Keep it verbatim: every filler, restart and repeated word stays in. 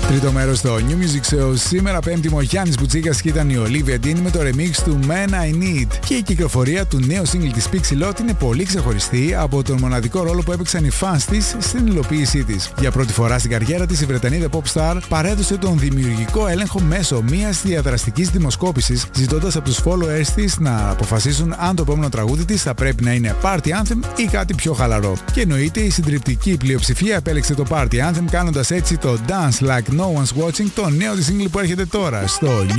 Τρίτο μέρος στο New Music Show. Σήμερα Πέμπτη μου ο Γιάννης Μπουτσίκας και ήταν η Olivia Dean με το remix του Man I Need. Και η κυκλοφορία του νέου single της Pixie Lott είναι πολύ ξεχωριστή από τον μοναδικό ρόλο που έπαιξαν οι fans της στην υλοποίησή της. Για πρώτη φορά στην καριέρα της, η Βρετανίδα pop star παρέδωσε τον δημιουργικό έλεγχο μέσω μιας διαδραστικής δημοσκόπησης, ζητώντας από τους followers της να αποφασίσουν αν το επόμενο τραγούδι της θα πρέπει να είναι party anthem ή κάτι πιο χαλαρό. Και εννοείται η συντριπτική πλειοψηφία επέλεξε το party anthem, κάνοντας έτσι το Dance Like No One's Watching, το νέο της single που έρχεται τώρα στο